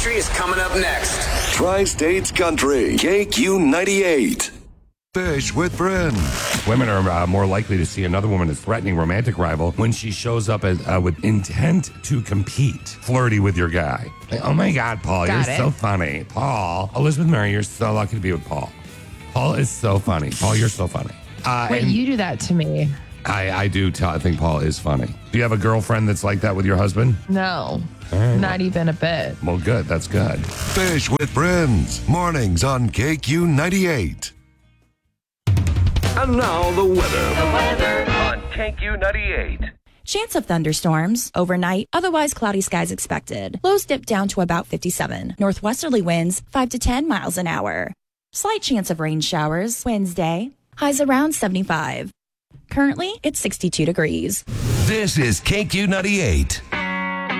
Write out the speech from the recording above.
Country is coming up next. Tri-States Country, KQ98. Fish with friends. Women are more likely to see another woman as threatening romantic rival when she shows up as, with intent to compete, flirty with your guy. Like, oh my God, Paul, you're so funny. Paul, Elizabeth Murray, you're so lucky to be with Paul. Paul is so funny. Paul, you're so funny. Wait, you do that to me. I do think Paul is funny. Do you have a girlfriend that's like that with your husband? No, Right. not even a bit. Well, good. That's good. Fish with friends. Mornings on KQ98. And now the weather. On KQ98. Chance of thunderstorms overnight, otherwise cloudy skies expected. Lows dip down to about 57. Northwesterly winds 5 to 10 miles an hour. Slight chance of rain showers Wednesday. Highs around 75. Currently, it's 62 degrees. This is KQ98.